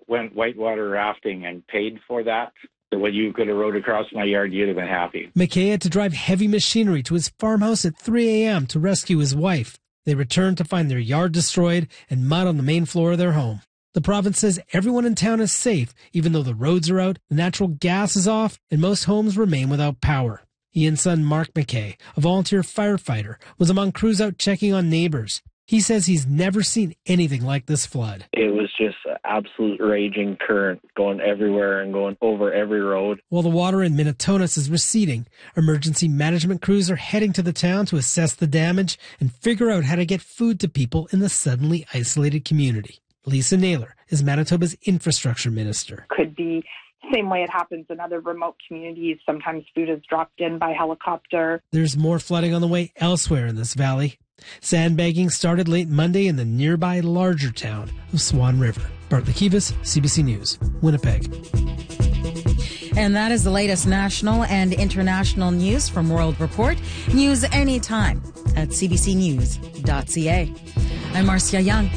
went whitewater rafting and paid for that. So when you could have rode across my yard, you'd have been happy. McKay had to drive heavy machinery to his farmhouse at 3 a.m. to rescue his wife. They returned to find their yard destroyed and mud on the main floor of their home. The province says everyone in town is safe, even though the roads are out, the natural gas is off, and most homes remain without power. Ian's son, Mark McKay, a volunteer firefighter, was among crews out checking on neighbors. He says he's never seen anything like this flood. It was just an absolute raging current going everywhere and going over every road. While the water in Minitonas is receding, emergency management crews are heading to the town to assess the damage and figure out how to get food to people in the suddenly isolated community. Lisa Naylor is Manitoba's infrastructure minister. Could be the same way it happens in other remote communities. Sometimes food is dropped in by helicopter. There's more flooding on the way elsewhere in this valley. Sandbagging started late Monday in the nearby larger town of Swan River. Bartley Kivas, CBC News, Winnipeg. And that is the latest national and international news from World Report. News anytime at cbcnews.ca. I'm Marcia Young.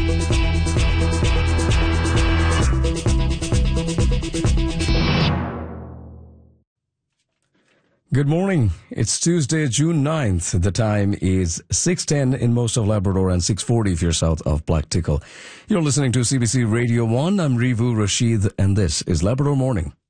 Good morning. It's Tuesday, June 9th. The time is 6:10 in most of Labrador and 6:40 if you're south of Black Tickle. You're listening to CBC Radio 1. I'm Rivu Rashid, and this is Labrador Morning.